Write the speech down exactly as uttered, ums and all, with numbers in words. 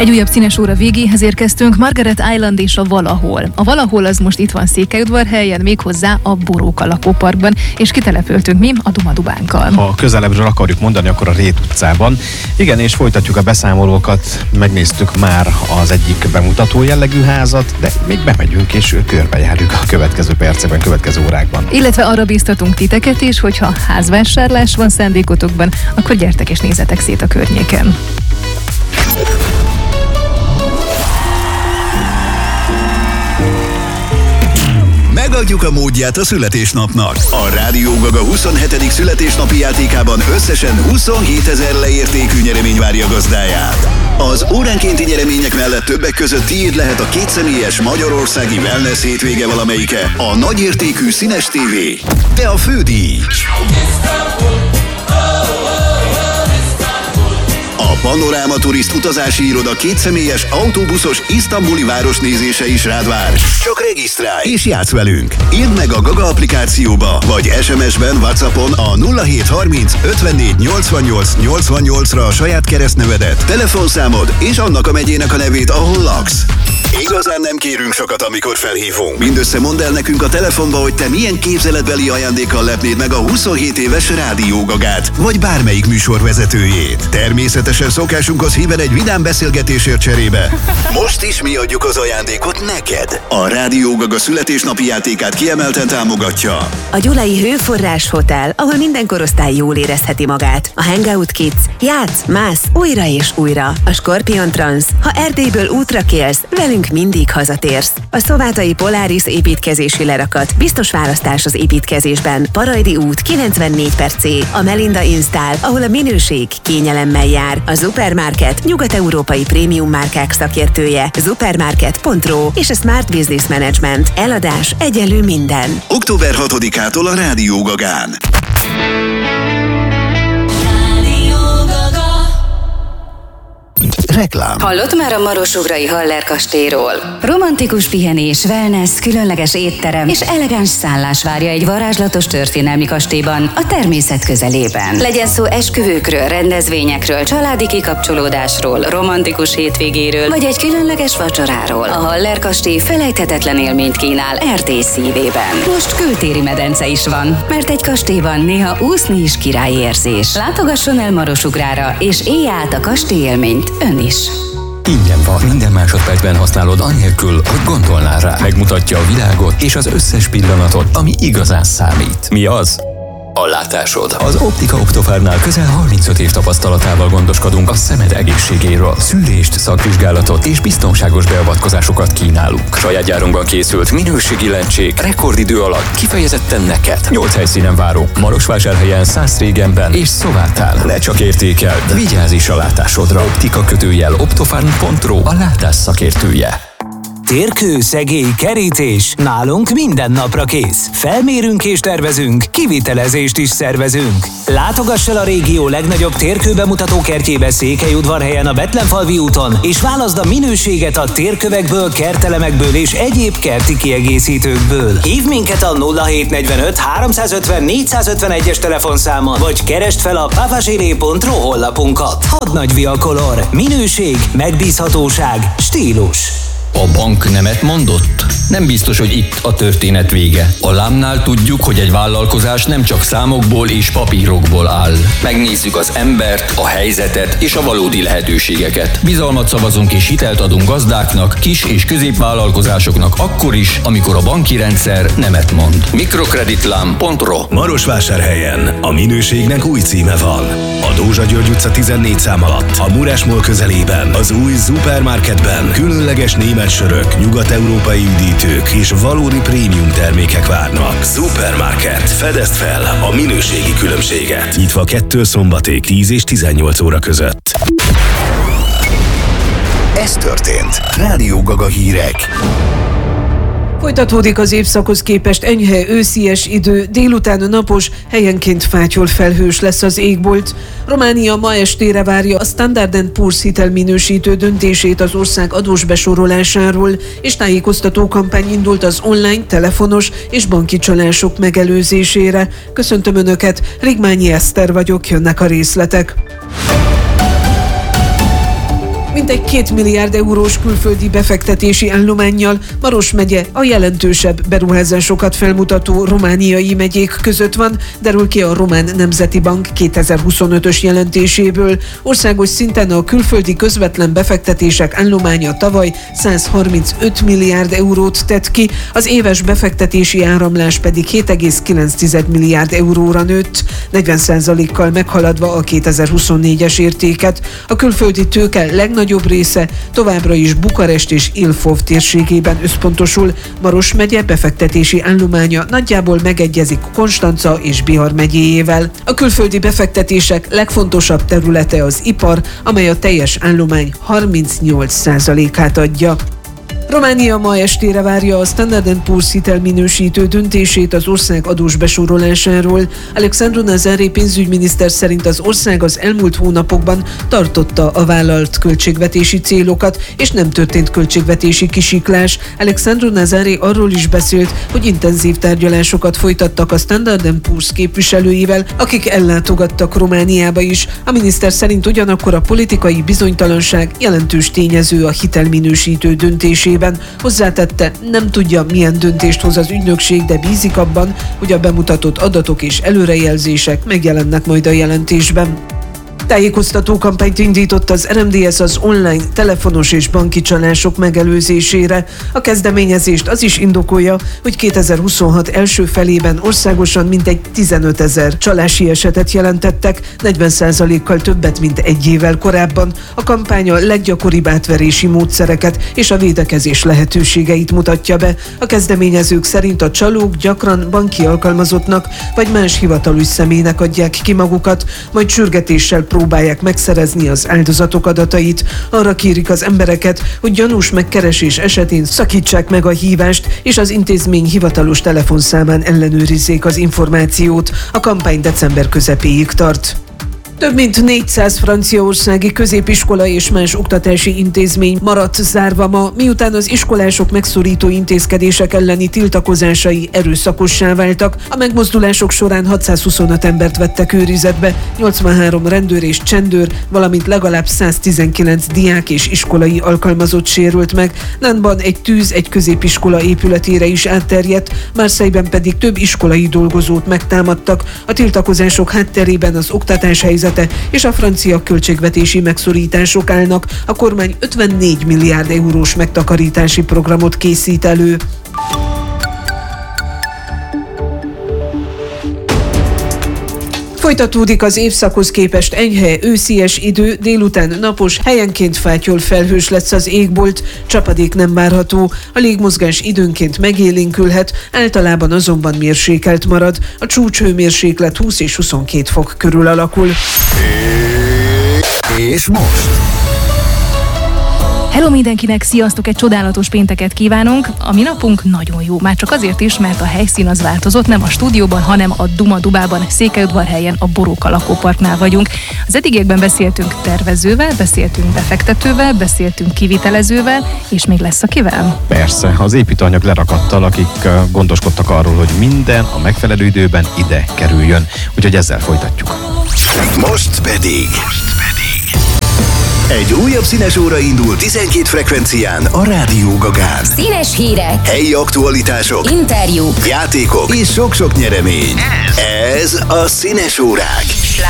Egy újabb színes óra végéhez érkeztünk, Margaret Island és a Valahol. A Valahol az most itt van Székelyudvarhelyen, méghozzá a Boróka lakóparkban, és kitelepültünk mi a Dumadubánkkal. Ha közelebbről akarjuk mondani, akkor a Rét utcában. Igen, és folytatjuk a beszámolókat, megnéztük már az egyik bemutató jellegű házat, de még bemegyünk és körbejárjuk a következő percekben, következő órákban. Illetve arra bíztatunk titeket is, hogyha házvásárlás van szándékotokban, akkor gyertek és nézzetek szét a környéken. Megadjuk a módját a születésnapnak. A Rádió Gaga huszonhetedik születésnapi játékában összesen huszonhétezer leértékű nyeremény várja gazdáját. Az óránkénti nyeremények mellett többek között tiéd lehet a kétszemélyes magyarországi wellness hétvége valamelyike, a nagyértékű színes tévé, de a fődíj. A Panoráma Turist utazási iroda kétszemélyes autóbuszos isztambuli városnézése is rád vár. Csak regisztrálj és játsz velünk. Írd meg a Gaga applikációba, vagy es em es-ben, WhatsAppon a nulla hét harminc ötvennégy nyolcvannyolc nyolcvannyolcra a saját keresztnevedet, telefonszámod és annak a megyének a nevét, ahol laksz. Igazán nem kérünk sokat, amikor felhívunk. Mindössze mondd el nekünk a telefonba, hogy te milyen képzeletbeli ajándékkal lepnéd meg a huszonhét éves Rádió Gagát, vagy bármelyik műsorvezetőjét. Természetesen szokásunkhoz híven egy vidám beszélgetésért cserébe. Most is mi adjuk az ajándékot neked. A Rádió Gaga születésnapi játékát kiemelten támogatja a Gyulai Hőforrás Hotel, ahol minden korosztály jól érezheti magát. A Hangout Kids, játsz, mász, újra és újra. A Scorpion Trans, ha Erdélyből útra kélsz, velünk mindig hazatérsz. A Szovátai Polaris építkezési lerakat, biztos választás az építkezésben. Parajdi út kilencvennégy per C. A Melinda Install, ahol a minőség kényelemmel jár. A Supermarket, nyugat-európai prémium márkák szakértője. Supermarket pont ro és a Smart Business Management. Eladás egyenlő minden. október hatodikától a Rádió Gagán. Reklám. Hallott már a Marosugrai Haller kastélyról? Romantikus pihenés, wellness, különleges étterem és elegáns szállás várja egy varázslatos történelmi kastélyban a természet közelében. Legyen szó esküvőkről, rendezvényekről, családi kikapcsolódásról, romantikus hétvégéről vagy egy különleges vacsoráról. A Haller kastély felejthetetlen élményt kínál Erdély szívében. Most kültéri medence is van, mert egy kastélyban néha úszni is királyi érzés. Látogasson el Marosugrára és élj át a kastély élményt ön is. Ingyen van. Minden másodpercben használod anélkül, hogy gondolnál rá. Megmutatja a világot és az összes pillanatot, ami igazán számít. Mi az? A látásod. Az Optika Optofárnál közel harmincöt év tapasztalatával gondoskodunk a szemed egészségéről. Szűrést, szakvizsgálatot és biztonságos beavatkozásokat kínálunk. Saját gyárunkban készült minőségi lencsék rekordidő alatt kifejezetten neked. Nyolc helyszínen várunk. Marosvásárhelyen, Szászrégenben és Szovátán. Ne csak értékeld, vigyázz is a látásodra. Optika kötőjel optofárn pont ro, a látás szakértője. Térkő, szegély, kerítés, nálunk minden napra kész. Felmérünk és tervezünk, kivitelezést is szervezünk. Látogass el a régió legnagyobb térkőbemutató kertjébe Székelyudvarhelyen a Betlenfalvi úton, és válaszd a minőséget a térkövekből, kertelemekből és egyéb kerti kiegészítőkből. Hívd minket a nulla hét negyvenöt háromszázötven négyszázötvenegy-es telefonszámon, vagy keresd fel a pavazsilé pont ro honlapunkat. Hadnagy Viacolor. Minőség, megbízhatóság, stílus. A bank nemet mondott? Nem biztos, hogy itt a történet vége. A Lámnál tudjuk, hogy egy vállalkozás nem csak számokból és papírokból áll. Megnézzük az embert, a helyzetet és a valódi lehetőségeket. Bizalmat szavazunk és hitelt adunk gazdáknak, kis- és középvállalkozásoknak akkor is, amikor a banki rendszer nemet mond. mikrokreditlam pont ro. Marosvásárhelyen a minőségnek új címe van. A Dózsa György utca tizennégy szám alatt, a Murász Mall közelében, az új Supermarketben különleges német sörök, nyugat-európai üdítők és valódi prémium termékek várnak. Supermarket. Fedezd fel a minőségi különbséget. Nyitva kettő szombatig tíz és tizennyolc óra között. Ez történt. Rádió Gaga hírek. Folytatódik az évszakhoz képest enyhe őszies idő, délután napos, helyenként fátyol felhős lesz az égbolt. Románia ma estére várja a Standard and Poor's hitelminősítő döntését az ország adós besorolásáról, és tájékoztató kampány indult az online, telefonos és banki csalások megelőzésére. Köszöntöm Önöket, Rigmányi Eszter vagyok, jönnek a részletek. Mintegy Mintegy két milliárd eurós külföldi befektetési állománnyal Maros megye a jelentősebb beruházásokat felmutató romániai megyék között van, derül ki a Román Nemzeti Bank kétezer-huszonötös jelentéséből. Országos szinten a külföldi közvetlen befektetések állománya tavaly száz harmincöt milliárd eurót tett ki, az éves befektetési áramlás pedig hét egész kilenc milliárd euróra nőtt, negyven százalékkal meghaladva a kétezer-huszonnégyes értéket. A külföldi tőke legnagyobb része továbbra is Bukarest és Ilfov térségében összpontosul. Maros megye befektetési állománya nagyjából megegyezik Konstanca és Bihar megyéjével. A külföldi befektetések legfontosabb területe az ipar, amely a teljes állomány harmincnyolc százalékát adja. Románia ma estére várja a Standard and Poor's hitelminősítő döntését az ország adós besorolásáról. Alexandru Nazaré pénzügyminiszter szerint az ország az elmúlt hónapokban tartotta a vállalt költségvetési célokat, és nem történt költségvetési kisiklás. Alexandru Nazaré arról is beszélt, hogy intenzív tárgyalásokat folytattak a Standard and Poor's képviselőivel, akik ellátogattak Romániába is. A miniszter szerint ugyanakkor a politikai bizonytalanság jelentős tényező a hitelminősítő döntésében. Hozzátette, nem tudja, milyen döntést hoz az ügynökség, de bízik abban, hogy a bemutatott adatok és előrejelzések megjelennek majd a jelentésben. Tájékoztató kampányt indított az er em dé es az online, telefonos és banki csalások megelőzésére. A kezdeményezést az is indokolja, hogy kétezer-huszonhat első felében országosan mintegy tizenöt ezer csalási esetet jelentettek, negyven százalékkal többet, mint egy évvel korábban. A kampány a leggyakoribb átverési módszereket és a védekezés lehetőségeit mutatja be. A kezdeményezők szerint a csalók gyakran banki alkalmazottnak vagy más hivatalos személynek adják ki magukat, majd sürgetéssel próbálják megszerezni az áldozatok adatait. Arra kérik az embereket, hogy gyanús megkeresés esetén szakítsák meg a hívást, és az intézmény hivatalos telefonszámán ellenőrizzék az információt. A kampány december közepéig tart. Több mint négyszáz franciaországi középiskola és más oktatási intézmény maradt zárva ma, miután az iskolások megszorító intézkedések elleni tiltakozásai erőszakossá váltak. A megmozdulások során hatszázhuszonöt embert vettek őrizetbe, nyolcvanhárom rendőr és csendőr, valamint legalább száztizenkilenc diák és iskolai alkalmazott sérült meg. Nantban egy tűz egy középiskola épületére is átterjedt, Marseille-ben pedig több iskolai dolgozót megtámadtak. A tiltakozások hátterében az oktatás helyzet és a francia költségvetési megszorítások állnak. A kormány ötvennégy milliárd eurós megtakarítási programot készít elő. Folytatódik az évszakhoz képest enyhe őszies idő, délután napos, helyenként fátyol felhős lesz az égbolt, csapadék nem várható, a légmozgás időnként megélénkülhet, általában azonban mérsékelt marad, a csúcshőmérséklet húsz és huszonkét fok körül alakul. És most? Hello mindenkinek, sziasztok! Egy csodálatos pénteket kívánunk. A mi napunk nagyon jó, már csak azért is, mert a helyszín az változott, nem a stúdióban, hanem a Duma Dubában, Székelyudvarhelyen, a Boróka lakóparknál vagyunk. Az eddigiekben beszéltünk tervezővel, beszéltünk befektetővel, beszéltünk kivitelezővel, és még lesz akivel? Persze, az építőanyag lerakattal, akik gondoskodtak arról, hogy minden a megfelelő időben ide kerüljön. Úgyhogy ezzel folytatjuk. Most pedig... Egy újabb színes óra indul tizenkét frekvencián a Rádió Gagán. Színes hírek, helyi aktualitások, interjúk, játékok és sok-sok nyeremény. Ez a Színes órák.